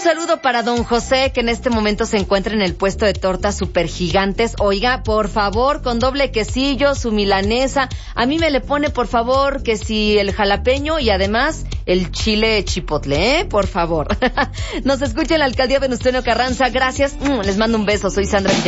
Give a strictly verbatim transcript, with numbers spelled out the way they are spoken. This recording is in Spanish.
saludo para don José, que en este momento se encuentra en el puesto de tortas super gigantes. Oiga, por favor, con doble quesillo, su milanesa. A mí me le pone, por favor, que si el jalapeño y además el chile chipotle, ¿eh? Por favor. Nos escucha en la alcaldía Venustiano Carranza. Gracias. Les mando un beso. Soy Sandra Villar.